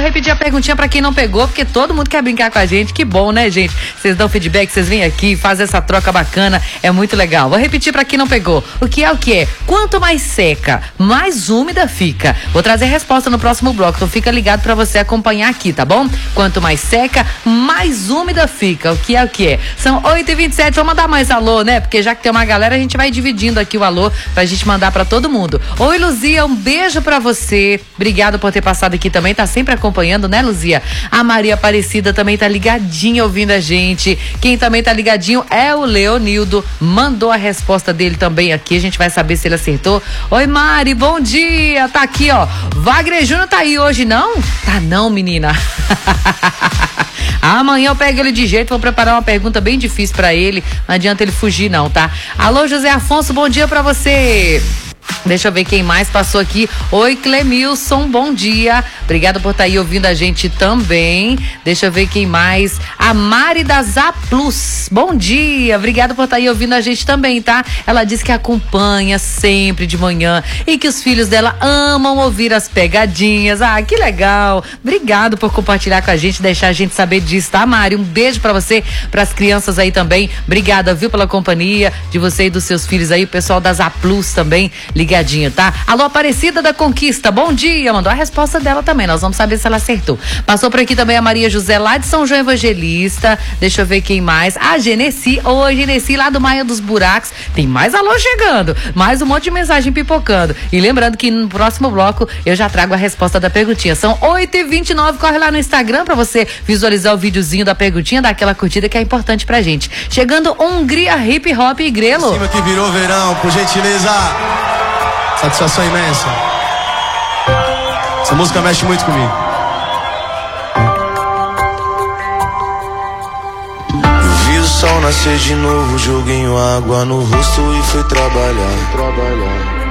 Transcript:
repetir a perguntinha pra quem não pegou, porque todo mundo quer brincar com a gente. Que bom, né, gente? Vocês dão feedback, vocês vêm aqui, fazem essa troca bacana, é muito legal. Vou repetir pra quem não pegou. O que é? Quanto mais seca, mais úmida fica. Vou trazer a resposta no próximo bloco, então fica ligado pra você acompanhar aqui, tá bom? Quanto mais seca, mais úmida fica. O que é? São 8h27, vamos mandar mais alô, né? Porque já que tem uma galera, a gente vai dividindo aqui o alô pra gente mandar pra todo mundo. Oi, Luzia, um beijo pra você. Obrigado por ter passado aqui também, tá sempre acompanhando, né, Luzia? A Maria Aparecida também tá ligadinha ouvindo a gente. Quem também tá ligadinho é o Leonildo, mandou a resposta dele também aqui, a gente vai saber se ele acertou. Oi, Mari, bom dia, tá aqui, ó. Wagner Júnior tá aí hoje, não? Tá não, menina. Amanhã eu pego ele de jeito, vou preparar uma pergunta bem difícil pra ele, não adianta ele fugir não, tá? Alô, José Afonso, bom dia pra você. Deixa eu ver quem mais passou aqui. Oi, Clemilson, bom dia. Obrigada por estar aí ouvindo a gente também. Deixa eu ver quem mais. A Mari da Zá Plus, bom dia. Obrigada por estar aí ouvindo a gente também, tá? Ela diz que acompanha sempre de manhã e que os filhos dela amam ouvir as pegadinhas. Ah, que legal. Obrigado por compartilhar com a gente, deixar a gente saber disso, tá, Mari? Um beijo pra você, pras crianças aí também. Obrigada, viu, pela companhia de você e dos seus filhos aí. O pessoal da Zá Plus também ligadinho, tá? Alô, Aparecida da Conquista, bom dia, mandou a resposta dela também, nós vamos saber se ela acertou. Passou por aqui também a Maria José lá de São João Evangelista, deixa eu ver quem mais, a Genesi, oi Genesi lá do Maia dos Buracos, tem mais alô chegando, mais um monte de mensagem pipocando, e lembrando que no próximo bloco eu já trago a resposta da perguntinha, são 8h29, corre lá no Instagram pra você visualizar o videozinho da perguntinha, dar aquela curtida que é importante pra gente. Chegando Hungria, Hip Hop e Grelo. Em cima que virou verão, por gentileza. Satisfação imensa. Essa música mexe muito comigo. Eu vi o sol nascer de novo, joguei água no rosto e fui trabalhar.